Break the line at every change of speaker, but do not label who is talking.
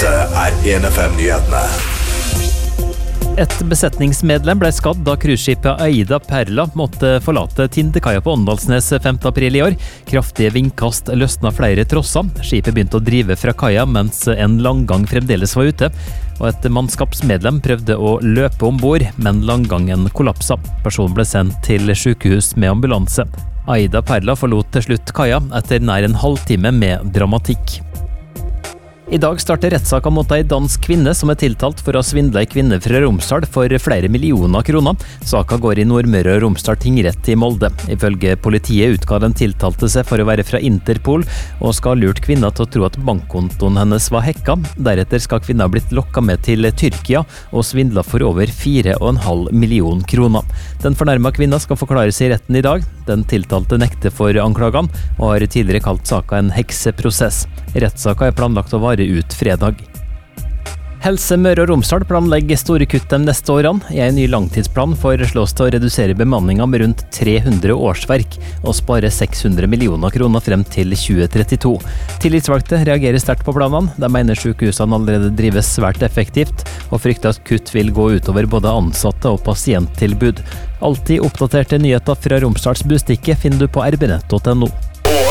Dette NFM-nyhetene.
Et besetningsmedlem ble skadd da cruiseskipet Aida Perla måtte forlate Tindekaia på Åndalsnes 5. april i år. Kraftige vindkast løsna flere trosser. Skipet begynte å drive fra kaia mens en langgang fremdeles var ute. Og et mannskapsmedlem prøvde å løpe ombord, men langgangen kollapsa. Personen ble sendt til sykehus med ambulanse. Aida Perla forlot til slutt kaia etter nær en halvtime med dramatikk. I dag starter rettssaken mot en dansk kvinne som er tiltalt for å svindle en kvinne fra Romsdal for flere millioner kroner. Saken går i Nordmøre og Romsdal tingrett i Molde. Ifølge politiet utga den tiltalte seg for å være fra Interpol og skal ha lurt kvinna til å tro at bankkontoen hennes var hekka. Deretter skal kvinna ha blitt lokket med til Tyrkia og svindla for over 4,5 millioner kroner. Den fornærmede kvinna skal forklare seg i retten i dag. Den tiltalte nekter for anklagene og har tidligere kalt saken en hekseprosess. Rettssaken er planlagt å vare ut fredag. Helse Møre og Romsdal planlegger store kutt de neste årene. I en ny langtidsplan foreslås det å redusere bemanningen med rundt 300 årsverk og spare 600 millioner kroner frem til 2032. Tillitsvalgte reagerer sterkt på planene. De mener sykehusene allerede drives svært effektivt og frykter at kutt vil gå utover både ansatte og pasienttilbud. Alltid oppdaterte nyheter fra Romsdals Bustikke finner du på rbnett.no.